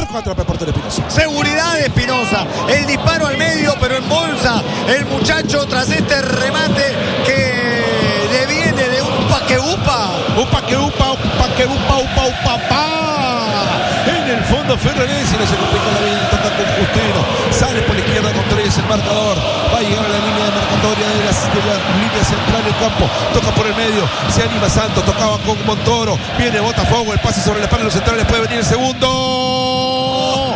Contrape portero Espinosa. Seguridad de Espinosa. El disparo al medio, pero en bolsa. El muchacho tras este remate que le viene de un paqueupa. En el fondo Ferraresi no se complica la vida, toca con Justino, sale por la izquierda con 3 el marcador, va a llegar a la línea de marcatoria de la línea central del campo, toca por el medio, se anima Santos, tocaba con Montoro, viene Botafogo, el pase sobre la espalda de los centrales, puede venir el segundo.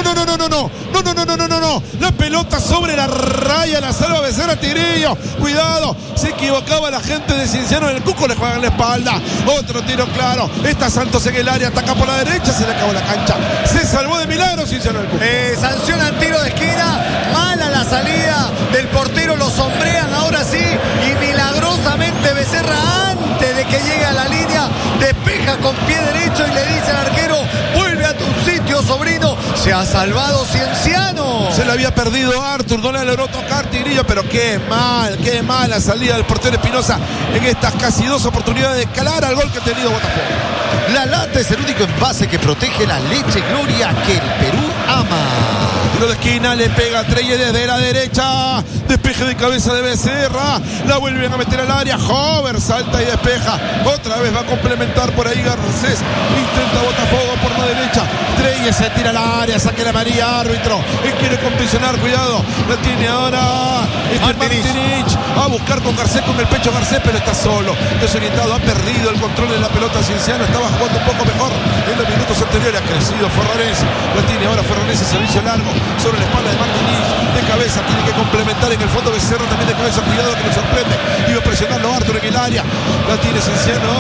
No, la pelota sobre la raya, la salva Becerra Tigrillo, cuidado, se equivocaba la gente de Cienciano, el Cuco le juega en la espalda, otro tiro claro, está Santos en el área, ataca por la derecha, se le acabó la cancha, se salvó de milagro Cienciano el Cuco. Sancionan tiro de esquina, mala la salida del portero, lo sombrean ahora sí, y milagrosamente Becerra, antes de que llegue a la línea, despeja con pie derecho y le dice al arquero, vuelve a tu sitio, sobrino. Se ha salvado Cienciano. Se le había perdido Arthur, no le logró tocar Tigrillo, pero qué mal la salida del portero Espinosa en estas casi 2 oportunidades de calar al gol que ha tenido Botafogo. La lata es el único envase que protege la leche Gloria que el Perú ama. Tiro de esquina, le pega a Treyes desde la derecha, despeje de cabeza de Becerra, la vuelven a meter al área, Hover salta y despeja, otra vez va a complementar por ahí Garcés, intenta Botafogo por la derecha, Treyes se tira al área, saque la María, árbitro, él quiere condicionar, cuidado, la tiene ahora Martinich, va a buscar con Garcés, con el pecho Garcés, pero está solo, desorientado, ha perdido el control de la pelota Cienciano, estaba jugando un poco mejor en los minutos anteriores, ha crecido Ferraresi, la tiene ahora Ferraresi, servicio largo, sobre la espalda de Martinich, de cabeza, tiene que complementar en el fondo Becerra también de cabeza, cuidado que lo sorprende, iba a presionarlo Arthur en el área, la tiene Cienciano.